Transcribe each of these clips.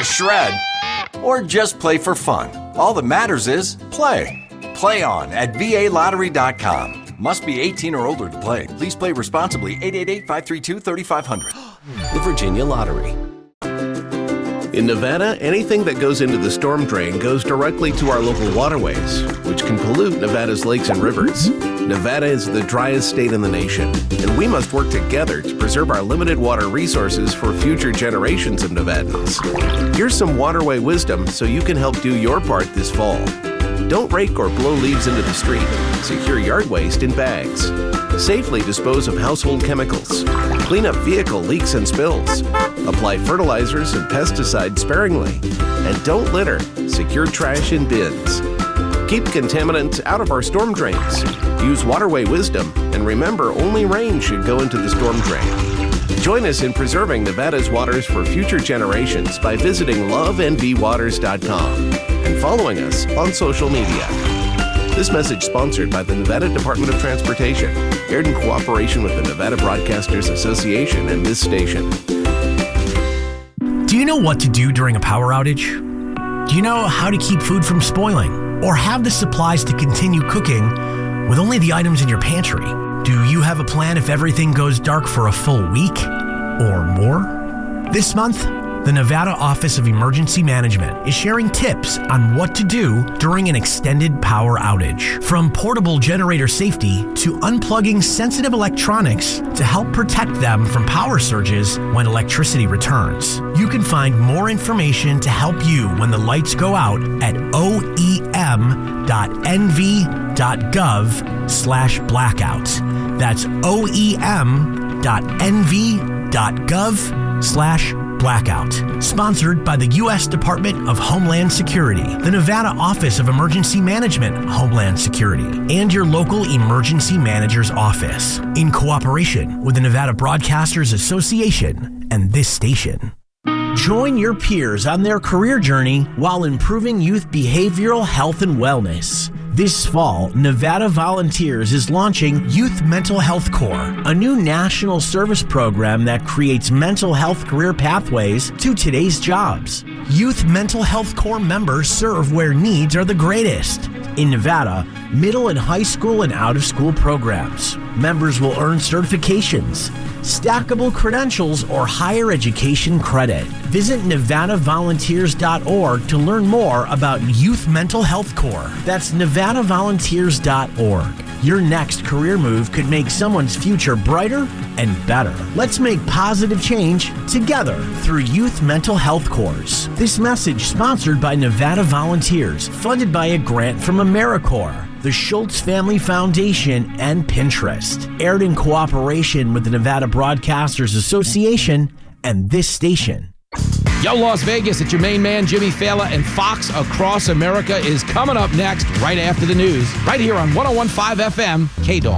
to shred, or just play for fun. All that matters is play. Play on at VALottery.com. Must be 18 or older to play. Please play responsibly. 888-532-3500. The Virginia Lottery. In Nevada, anything that goes into the storm drain goes directly to our local waterways, which can pollute Nevada's lakes and rivers. Nevada is the driest state in the nation, and we must work together to preserve our limited water resources for future generations of Nevadans. Here's some waterway wisdom so you can help do your part this fall. Don't rake or blow leaves into the street. Secure yard waste in bags. Safely dispose of household chemicals. Clean up vehicle leaks and spills. Apply fertilizers and pesticides sparingly. And don't litter. Secure trash in bins. Keep contaminants out of our storm drains. Use waterway wisdom, and remember, only rain should go into the storm drain. Join us in preserving Nevada's waters for future generations by visiting lovenvwaters.com and following us on social media. This message sponsored by the Nevada Department of Transportation, aired in cooperation with the Nevada Broadcasters Association and this station. Do you know what to do during a power outage? Do you know how to keep food from spoiling or have the supplies to continue cooking with only the items in your pantry? Do you have a plan if everything goes dark for a full week or more? This month, the Nevada Office of Emergency Management is sharing tips on what to do during an extended power outage. From portable generator safety to unplugging sensitive electronics to help protect them from power surges when electricity returns. You can find more information to help you when the lights go out at oem.nv.gov/blackout. That's oem.nv.gov/blackout. Sponsored by the U.S. Department of Homeland Security, the Nevada Office of Emergency Management, Homeland Security, and your local emergency manager's office, in cooperation with the Nevada Broadcasters Association and this station. Join your peers on their career journey while improving youth behavioral health and wellness. This fall, Nevada Volunteers is launching Youth Mental Health Corps, a new national service program that creates mental health career pathways to today's jobs. Youth Mental Health Corps members serve where needs are the greatest. In Nevada, middle and high school and out-of-school programs. Members will earn certifications, stackable credentials, or higher education credit. Visit NevadaVolunteers.org to learn more about Youth Mental Health Corps. That's NevadaVolunteers.org. Your next career move could make someone's future brighter and better. Let's make positive change together through Youth Mental Health Corps. This message sponsored by Nevada Volunteers, funded by a grant from AmeriCorps, the Schultz Family Foundation, and Pinterest. Aired in cooperation with the Nevada Broadcasters Association and this station. Yo, Las Vegas, it's your main man, Jimmy Fallon, and Fox Across America is coming up next, right after the news, right here on 101.5 FM, KDAL.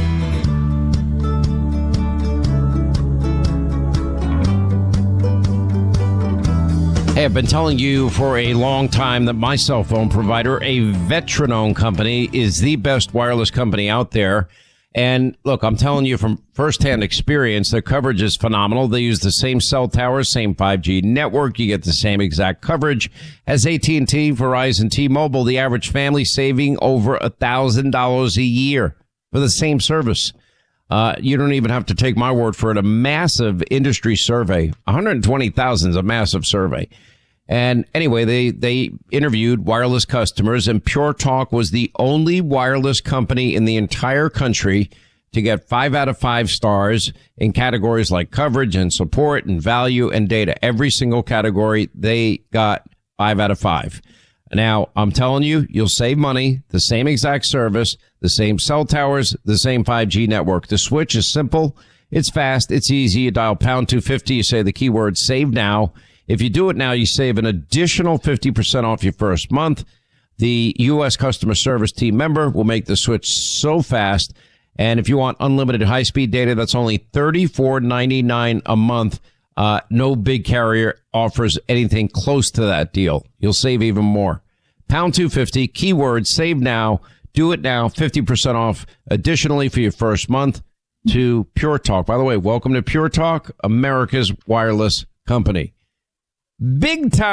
Hey, I've been telling you for a long time that my cell phone provider, a veteran-owned company, is the best wireless company out there. And look, I'm telling you from firsthand experience, their coverage is phenomenal. They use the same cell towers, same 5G network. You get the same exact coverage as AT&T, Verizon, T-Mobile. The average family saving over $1,000 a year for the same service. You don't even have to take my word for it. A massive industry survey, 120,000 is a massive survey. And anyway, they interviewed wireless customers, and Pure Talk was the only wireless company in the entire country to get 5 out of 5 stars in categories like coverage and support and value and data. Every single category, they got 5 out of 5. Now, I'm telling you, you'll save money, the same exact service, the same cell towers, the same 5G network. The switch is simple. It's fast. It's easy. You dial pound 250. You say the keyword save now. If you do it now, you save an additional 50% off your first month. The U.S. customer service team member will make the switch so fast. And if you want unlimited high-speed data, that's only $34.99 a month. No big carrier offers anything close to that deal. You'll save even more. Pound 250, keyword save now. Do it now, 50% off additionally for your first month to Pure Talk. By the way, welcome to Pure Talk, America's wireless company. Big time.